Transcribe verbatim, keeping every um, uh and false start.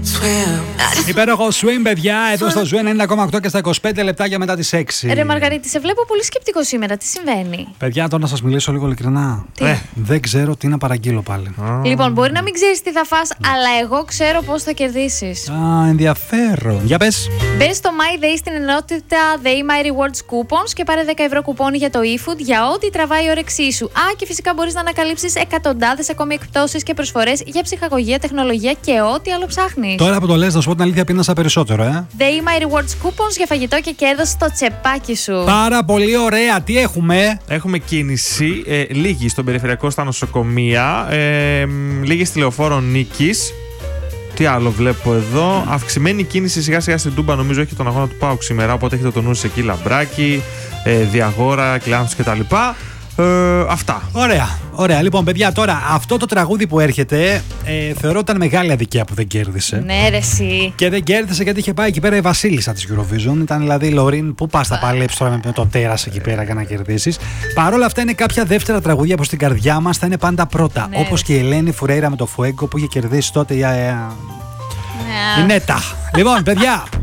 Υπέροχο swim, παιδιά, εδώ στο Ζου ενενήντα κόμμα οκτώ και στα είκοσι πέντε λεπτάκια μετά τις έξι. Ρε Μαργαρίτη, σε βλέπω πολύ σκεπτικό σήμερα. Τι συμβαίνει? Παιδιά, τώρα να σας μιλήσω λίγο ειλικρινά. Ε, δεν ξέρω τι να παραγγείλω πάλι. Λοιπόν, μπορεί να μην ξέρεις τι θα φας, αλλά εγώ ξέρω πώς θα κερδίσεις. Α, ενδιαφέρον. Για πες. Μπες στο My Day στην ενότητα They My Rewards Coupons και πάρε δέκα ευρώ κουπόνι για το eFood για ό,τι τραβάει η όρεξή σου. Α, και φυσικά μπορείς να ανακαλύψεις εκατοντάδες ακόμη εκπτώσεις και προσφορές για ψυχαγωγία, τεχνολογία και ό,τι άλλο ψάχνεις. Τώρα που το λες, να σου πω την αλήθεια, πίνασα περισσότερο, ε. They My Rewards Coupons για φαγητό και κέρδος στο τσεπάκι σου. Πάρα πολύ ωραία. Τι έχουμε? Έχουμε κίνηση, ε, λίγη στον περιφερειακό στα νοσοκομεία, ε, λίγη στη Λεωφόρο Νίκης. Τι άλλο βλέπω εδώ? Αυξημένη κίνηση σιγά σιγά στην Τούμπα, νομίζω έχει τον αγώνα του ΠΑΟΚ σήμερα. Οπότε έχετε το νου σε εκεί, Λαμπράκι, ε, Διαγόρα, Κλάνθους κτλ. Ε, αυτά. Ωραία, ωραία. Λοιπόν, παιδιά, τώρα αυτό το τραγούδι που έρχεται ε, θεωρώ ότι ήταν μεγάλη αδικία που δεν κέρδισε. Ναι, ρε εσύ. Και δεν κέρδισε γιατί είχε πάει εκεί πέρα η βασίλισσα της Eurovision. Ήταν δηλαδή η Λωρίν, πού πας, θα παλέψεις τώρα με το τέρας εκεί πέρα για να κερδίσεις. Παρ' όλα αυτά είναι κάποια δεύτερα τραγούδια που στην καρδιά μας θα είναι πάντα πρώτα. Ναι. Όπως και η Ελένη Φουρέιρα με το Φουέγκο που είχε κερδίσει τότε η, η Νέτα. Λοιπόν, παιδιά.